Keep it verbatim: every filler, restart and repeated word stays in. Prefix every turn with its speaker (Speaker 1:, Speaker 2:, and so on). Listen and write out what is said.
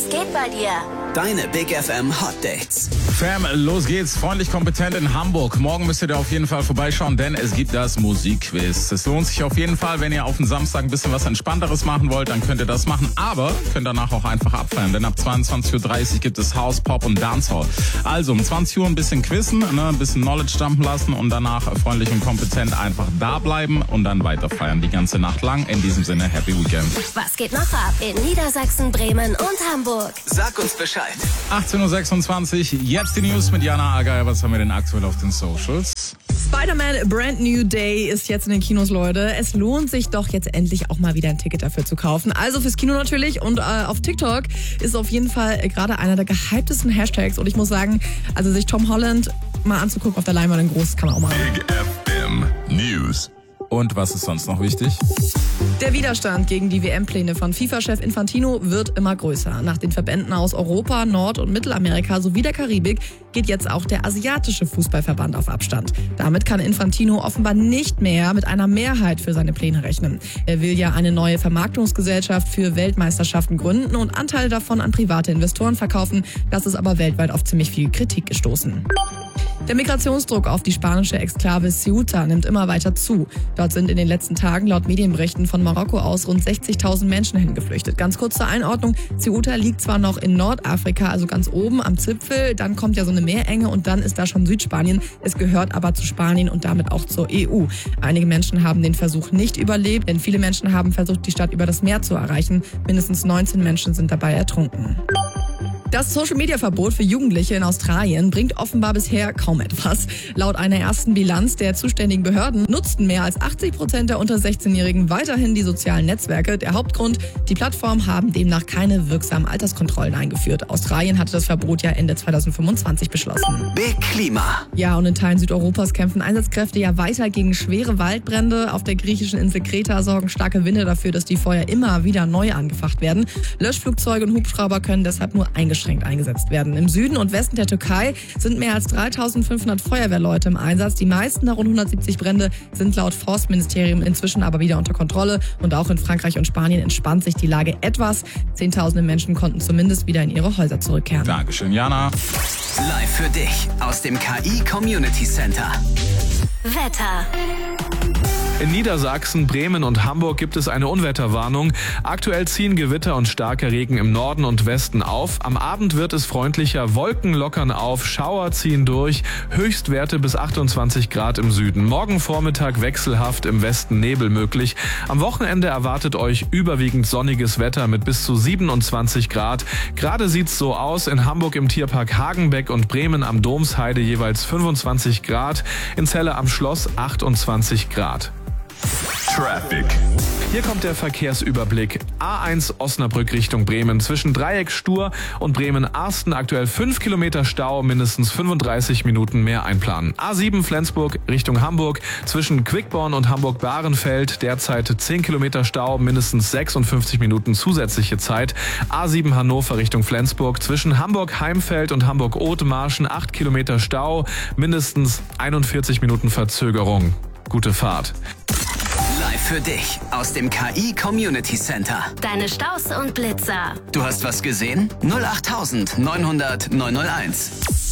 Speaker 1: Was geht bei dir?
Speaker 2: Deine Big F M Hot Dates.
Speaker 3: Fam, los geht's. Freundlich kompetent in Hamburg. Morgen müsst ihr da auf jeden Fall vorbeischauen, denn es gibt das Musikquiz. Es lohnt sich auf jeden Fall, wenn ihr auf den Samstag ein bisschen was Entspannteres machen wollt, dann könnt ihr das machen. Aber könnt danach auch einfach abfeiern, denn ab zweiundzwanzig Uhr dreißig gibt es House, Pop und Dancehall. Also um zwanzig Uhr ein bisschen quizzen, ne, ein bisschen Knowledge dumpen lassen und danach freundlich und kompetent einfach da bleiben und dann weiter feiern die ganze Nacht lang. In diesem Sinne, Happy Weekend.
Speaker 1: Was geht noch ab in Niedersachsen, Bremen und Hamburg?
Speaker 2: Sag uns Bescheid.
Speaker 3: achtzehn Uhr sechsundzwanzig, jetzt die News mit Jana Agay. Was haben wir denn aktuell auf den Socials?
Speaker 4: Spider-Man Brand New Day ist jetzt in den Kinos, Leute. Es lohnt sich doch jetzt endlich auch mal wieder ein Ticket dafür zu kaufen. Also fürs Kino natürlich und äh, auf TikTok ist auf jeden Fall gerade einer der gehyptesten Hashtags. Und ich muss sagen, also sich Tom Holland mal anzugucken auf der Leinwand in groß, kann man auch machen.
Speaker 5: Big F M News.
Speaker 3: Und was ist sonst noch wichtig?
Speaker 4: Der Widerstand gegen die W M-Pläne von FIFA-Chef Infantino wird immer größer. Nach den Verbänden aus Europa, Nord- und Mittelamerika sowie der Karibik geht jetzt auch der asiatische Fußballverband auf Abstand. Damit kann Infantino offenbar nicht mehr mit einer Mehrheit für seine Pläne rechnen. Er will ja eine neue Vermarktungsgesellschaft für Weltmeisterschaften gründen und Anteile davon an private Investoren verkaufen. Das ist aber weltweit auf ziemlich viel Kritik gestoßen. Der Migrationsdruck auf die spanische Exklave Ceuta nimmt immer weiter zu. Dort sind in den letzten Tagen laut Medienberichten von Marokko aus rund sechzigtausend Menschen hingeflüchtet. Ganz kurz zur Einordnung, Ceuta liegt zwar noch in Nordafrika, also ganz oben am Zipfel, dann kommt ja so eine Meerenge und dann ist da schon Südspanien. Es gehört aber zu Spanien und damit auch zur E U. Einige Menschen haben den Versuch nicht überlebt, denn viele Menschen haben versucht, die Stadt über das Meer zu erreichen. Mindestens neunzehn Menschen sind dabei ertrunken. Das Social-Media-Verbot für Jugendliche in Australien bringt offenbar bisher kaum etwas. Laut einer ersten Bilanz der zuständigen Behörden nutzten mehr als achtzig Prozent der unter sechzehn-Jährigen weiterhin die sozialen Netzwerke. Der Hauptgrund, die Plattformen haben demnach keine wirksamen Alterskontrollen eingeführt. Australien hatte das Verbot ja Ende zweitausendfünfundzwanzig beschlossen.
Speaker 2: Big Klima.
Speaker 4: Ja, und in Teilen Südeuropas kämpfen Einsatzkräfte ja weiter gegen schwere Waldbrände. Auf der griechischen Insel Kreta sorgen starke Winde dafür, dass die Feuer immer wieder neu angefacht werden. Löschflugzeuge und Hubschrauber können deshalb nur eingeschränkt eingesetzt werden. Im Süden und Westen der Türkei sind mehr als dreitausendfünfhundert Feuerwehrleute im Einsatz. Die meisten der rund hundertsiebzig Brände sind laut Forstministerium inzwischen aber wieder unter Kontrolle. Und auch in Frankreich und Spanien entspannt sich die Lage etwas. Zehntausende Menschen konnten zumindest wieder in ihre Häuser zurückkehren.
Speaker 3: Dankeschön, Jana.
Speaker 2: Live für dich aus dem K I Community Center.
Speaker 1: Wetter.
Speaker 6: In Niedersachsen, Bremen und Hamburg gibt es eine Unwetterwarnung. Aktuell ziehen Gewitter und starker Regen im Norden und Westen auf. Am Abend wird es freundlicher, Wolken lockern auf, Schauer ziehen durch, Höchstwerte bis achtundzwanzig Grad im Süden. Morgen Vormittag wechselhaft, im Westen Nebel möglich. Am Wochenende erwartet euch überwiegend sonniges Wetter mit bis zu siebenundzwanzig Grad. Gerade sieht's so aus, in Hamburg im Tierpark Hagenbeck und Bremen am Domsheide jeweils fünfundzwanzig Grad, in Celle am Schloss achtundzwanzig Grad.
Speaker 5: Traffic.
Speaker 6: Hier kommt der Verkehrsüberblick. A eins Osnabrück Richtung Bremen. Zwischen Dreieck Stur und Bremen-Arsten aktuell fünf Kilometer Stau, mindestens fünfunddreißig Minuten mehr einplanen. A sieben Flensburg Richtung Hamburg. Zwischen Quickborn und Hamburg-Bahrenfeld derzeit zehn Kilometer Stau, mindestens sechsundfünfzig Minuten zusätzliche Zeit. A sieben Hannover Richtung Flensburg. Zwischen Hamburg-Heimfeld und Hamburg-Othmarschen acht Kilometer Stau, mindestens einundvierzig Minuten Verzögerung. Gute Fahrt.
Speaker 2: Live für dich aus dem K I Community Center.
Speaker 1: Deine Staus und Blitzer.
Speaker 2: Du hast was gesehen? null acht neunhundert neunhunderteins.